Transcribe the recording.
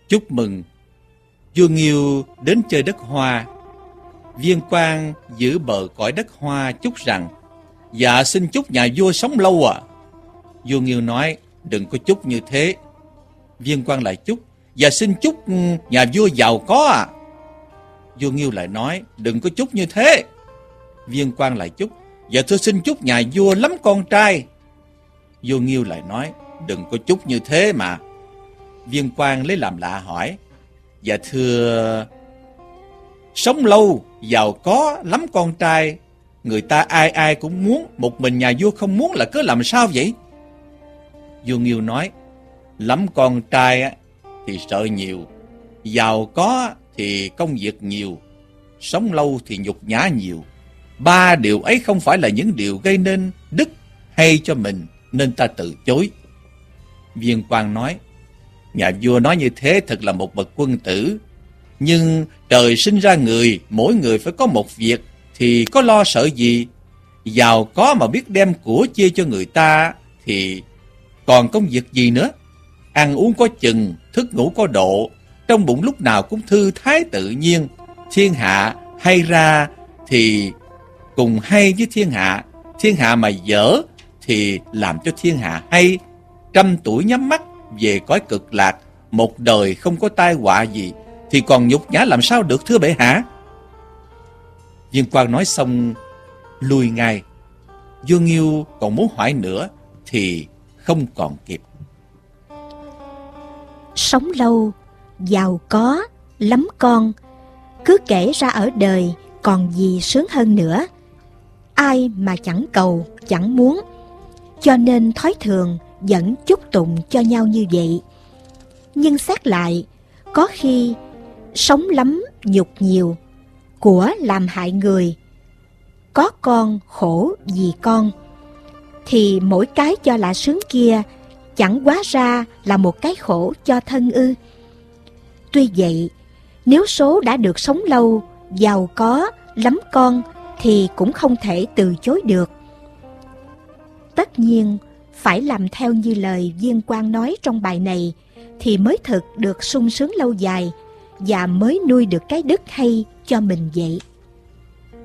Chúc mừng, vua Nghiêu đến chơi đất Hoa. Viên quan giữ bờ cõi đất Hoa chúc rằng: Dạ xin chúc nhà vua sống lâu ạ. Vua Nghiêu nói: Đừng có chúc như thế. Viên quan lại chúc: Dạ xin chúc nhà vua giàu có ạ. Vua Nghiêu lại nói: Đừng có chúc như thế. Viên quan lại chúc: Dạ tôi xin chúc nhà vua lắm con trai. Vua Nghiêu lại nói: Đừng có chúc như thế mà. Viên quan lấy làm lạ hỏi: Dạ thưa, sống lâu, giàu có, lắm con trai, người ta ai ai cũng muốn, một mình nhà vua không muốn là cớ làm sao vậy? Vua Nghiêu nói: Lắm con trai thì sợ nhiều, giàu có thì công việc nhiều, sống lâu thì nhục nhã nhiều. Ba điều ấy không phải là những điều gây nên đức hay cho mình, nên ta từ chối. Viên quan nói: Nhà vua nói như thế thật là một bậc quân tử, nhưng trời sinh ra người, mỗi người phải có một việc, thì có lo sợ gì? Giàu có mà biết đem của chia cho người ta thì còn công việc gì nữa? Ăn uống có chừng, thức ngủ có độ, trong bụng lúc nào cũng thư thái tự nhiên. Thiên hạ hay ra thì cùng hay với thiên hạ mà dở thì làm cho thiên hạ hay. Trăm tuổi nhắm mắt về cõi cực lạc, một đời không có tai họa gì, thì còn nhục nhã làm sao được, thưa bệ hạ? Viên quan nói xong lui ngay. Vua Nghiêu còn muốn hỏi nữa thì không còn kịp. Sống lâu, giàu có, lắm con, cứ kể ra ở đời còn gì sướng hơn nữa. Ai mà chẳng cầu, chẳng muốn, cho nên thói thường vẫn chúc tụng cho nhau như vậy. Nhưng xét lại, có khi sống lắm nhục nhiều, của làm hại người, có con khổ vì con, thì mỗi cái cho là sướng kia chẳng hóa ra là một cái khổ cho thân ư? Tuy vậy, nếu số đã được sống lâu, giàu có, lắm con, thì cũng không thể từ chối được. Tất nhiên, phải làm theo như lời viên quan nói trong bài này, thì mới thực được sung sướng lâu dài, và mới nuôi được cái đức hay cho mình vậy.